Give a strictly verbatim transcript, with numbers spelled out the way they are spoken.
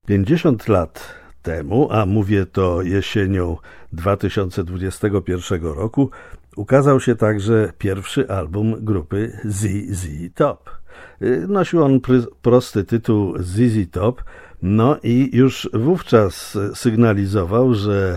pięćdziesiąt lat temu, a mówię to jesienią dwa tysiące dwudziestego pierwszego roku, ukazał się także pierwszy album grupy Z Z Top. Nosił on prosty tytuł Z Z Top, no i już wówczas sygnalizował, że